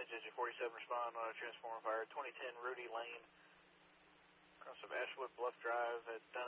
Engine 47 respond on a transformer fire, 2010 Rudy Lane, across of Ashwood Bluff Drive at